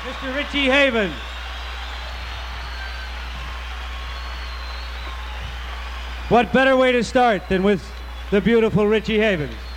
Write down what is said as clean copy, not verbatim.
Mr. Richie Havens. What better way to start than with the beautiful Richie Havens?